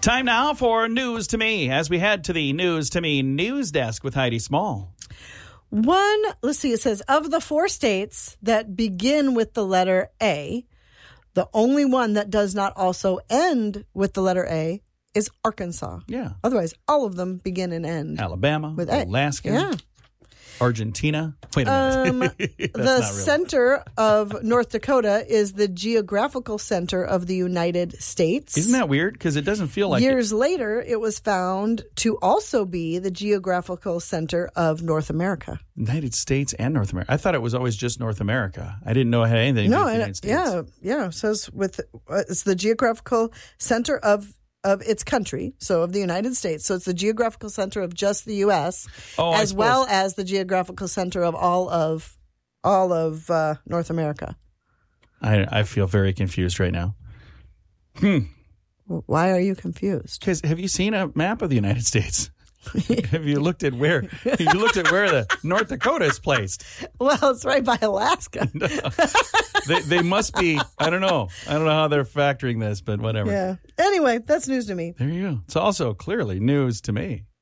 Time now for News to Me, as we head to the News to Me news desk with Heidi Small. Let's see, it says, of the 4 states that begin with the letter A, the only one that does not also end with the letter A is Arkansas. Yeah. Otherwise, all of them begin and end. Alabama, with A. Alaska, Yeah. Argentina. Wait a minute. The center of North Dakota is the geographical center of the United States. Isn't that weird? Because it doesn't feel like Years later, it was found to also be the geographical center of North America. United States and North America. I thought it was always just North America. I didn't know it had anything to do with the United States. Yeah. It says it's the geographical center of its country, so of the United States. So it's the geographical center of just the U.S., as well as the geographical center of all of North America. I feel very confused right now. Why are you confused? Because have you seen a map of the United States? Have you looked at where the North Dakota is placed? Well, it's right by Alaska. They must be. I don't know how they're factoring this, but whatever. Yeah. Anyway, that's news to me. There you go. It's also clearly news to me.